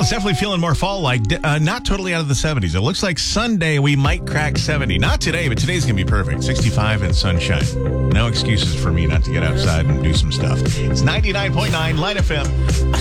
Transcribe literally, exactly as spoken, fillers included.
it's definitely feeling more fall-like. Uh, not totally out of the seventies. It looks like Sunday we might crack seventy. Not today, but today's going to be perfect. sixty-five and sunshine. No excuses for me not to get outside and do some stuff. It's ninety-nine point nine Light F M.